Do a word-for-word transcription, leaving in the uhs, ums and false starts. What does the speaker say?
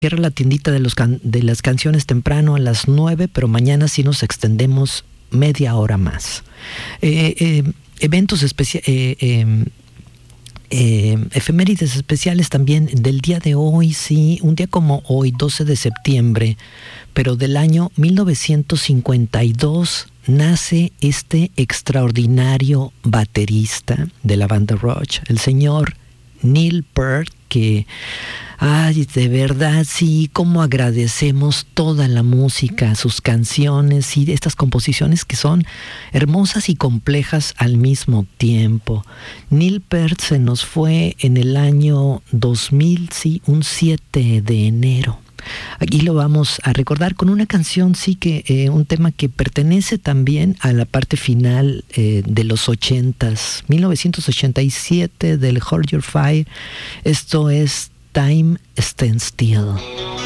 Cierra la tiendita de, los can- de las canciones temprano a las nueve, pero mañana sí nos extendemos media hora más. Eh, eh, eventos especiales, eh, eh, eh, efemérides especiales también del día de hoy, sí, un día como hoy, doce de septiembre, pero del año mil novecientos cincuenta y dos, nace este extraordinario baterista de la banda Rush, el señor Neil Peart, que, ay, de verdad, sí, cómo agradecemos toda la música, sus canciones y estas composiciones que son hermosas y complejas al mismo tiempo. Neil Peart se nos fue en el año dos mil, sí, un siete de enero. Aquí lo vamos a recordar con una canción, sí, que eh, un tema que pertenece también a la parte final eh, de los ochentas, mil novecientos ochenta y siete, del Hold Your Fire. Esto es Time Stands Still.